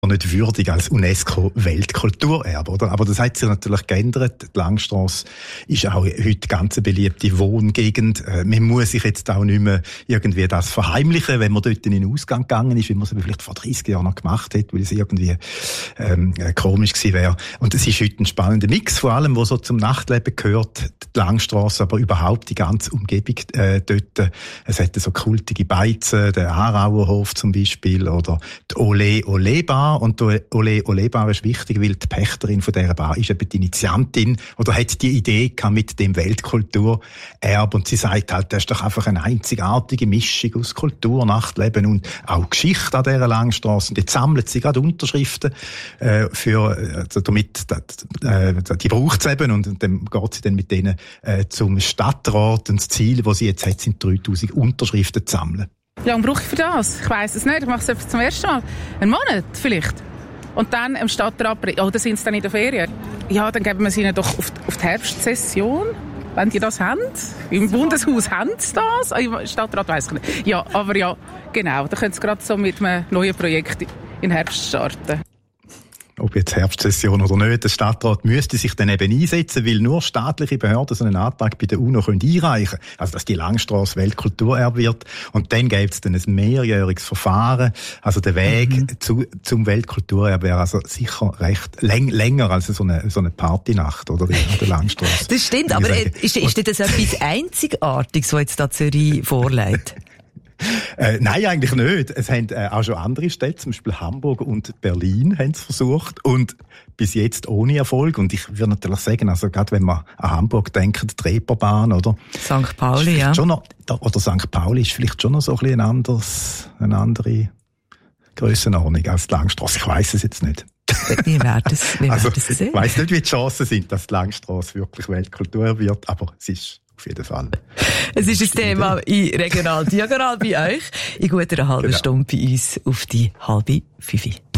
nicht würdig als UNESCO-Weltkulturerbe, oder? Aber das hat sich natürlich geändert. Die Langstrasse ist auch heute ganz eine beliebte Wohngegend. Man muss sich jetzt auch nicht mehr irgendwie das verheimlichen, wenn man dort in den Ausgang gegangen ist, wie man es vielleicht vor 30 Jahren noch gemacht hat, weil es irgendwie komisch gewesen wäre. Und es ist heute ein spannender Mix, vor allem, wo so zum Nachtleben gehört, die Langstrasse, aber überhaupt die ganze Umgebung dort. Es hat so kultige Beizen, der Aarauerhof zum Beispiel, oder die Ole-Ole-Bar. Und die Ole-Ole-Bar ist wichtig, weil die Pächterin von dieser Bar ist eben die Initiantin oder hat die Idee gehabt mit dem Weltkulturerbe. Und sie sagt halt, das ist doch einfach eine einzigartige Mischung aus Kultur, Nachtleben und auch Geschichte an dieser Langstrasse. Und jetzt sammelt sie gerade Unterschriften damit die braucht es eben. Und dann geht sie dann mit denen zum Stadtrat. Und das Ziel, das sie jetzt hat, sind 3000 Unterschriften zu sammeln. Wie lange brauche ich für das? Ich weiss es nicht. Ich mache es einfach zum ersten Mal. Einen Monat vielleicht. Und dann im Stadtrat... Oder sind sie dann in der Ferien? Ja, dann geben wir sie ihnen doch auf die Herbstsession. Wenn die das haben. Im Bundeshaus haben sie das. Im Stadtrat weiss ich nicht. Ja, aber ja, genau. Da können sie gerade so mit einem neuen Projekt in Herbst starten. Ob jetzt Herbstsession oder nicht, der Stadtrat müsste sich dann eben einsetzen, weil nur staatliche Behörden so einen Antrag bei der UNO einreichen können. Also, dass die Langstrasse Weltkulturerbe wird. Und dann gäbe es dann ein mehrjähriges Verfahren. Also, der Weg zum Weltkulturerbe wäre also sicher recht länger als so eine Partynacht, oder? An der Langstrasse. Das stimmt, aber ist das etwas Einzigartiges, was jetzt da Zürich vorlegt? Nein, eigentlich nicht. Es haben auch schon andere Städte, zum Beispiel Hamburg und Berlin, haben es versucht und bis jetzt ohne Erfolg. Und ich würde natürlich sagen, also gerade wenn man an Hamburg denkt, die Reeperbahn, oder? St. Pauli, ja. Oder St. Pauli ist vielleicht schon noch so ein bisschen eine andere Grössenordnung als die Langstrasse. Ich weiss es jetzt nicht. Wir werden es sehen. Ich weiss nicht, wie die Chancen sind, dass die Langstrasse wirklich Weltkultur wird, aber es ist auf jeden Fall. Es ist ein Thema in Regional Diagonal bei euch. In guter halben Stunde bei uns auf die 4:30.